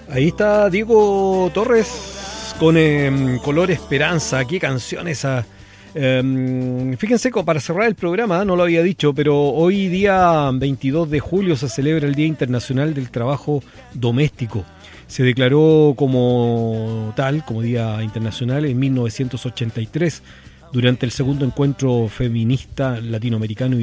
Ahí está Diego Torres con Color Esperanza. Qué canción esa. Fíjense, para cerrar el programa, no lo había dicho, pero hoy día 22 de julio se celebra el Día Internacional del Trabajo Doméstico. Se declaró como tal, como Día Internacional, en 1983, durante el segundo encuentro feminista latinoamericano